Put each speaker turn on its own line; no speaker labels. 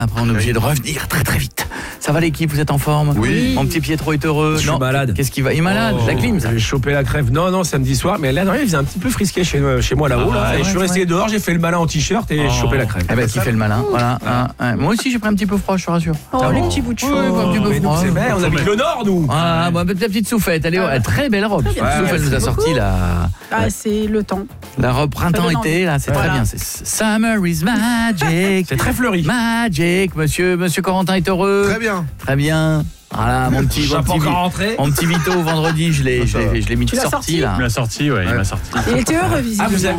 Après, on est obligé de revenir très très vite. Ça va l'équipe, vous êtes en forme?
Oui.
Mon petit Pietro est heureux.
Je suis malade.
Qu'est-ce qu'il va? Il est malade, la clim, ça.
J'ai chopé la crève. Non, samedi soir. Mais là, il faisait un petit peu frisqué chez moi là-haut.
Ah,
Et
ouais,
je suis resté dehors, j'ai fait le malin en t-shirt et j'ai chopé la crève.
Eh ben, qui fait le malin? Voilà. Moi aussi, j'ai pris un petit peu froid, je te rassure.
Oh, les petits bouts de cheveux.
un petit peu froid.
C'est vrai, on habite le Nord, nous.
Ah, bah, la petite souffette, elle est très belle robe.
Très bien.
Souffette nous a sorti
Ah, c'est le temps.
la robe printemps-été, là, c'est très
Voilà.
bien. C'est Summer is magic.
C'est très fleuri.
Magic, monsieur Corentin est heureux.
Très bien.
Très bien. Voilà, mon petit
rentré.
mon petit Vito vendredi, je l'ai mis
Tu l'as
sorti
sorti
là.
Il m'a sorti, il m'a sorti.
Il était heureux,
Ah,
visiblement.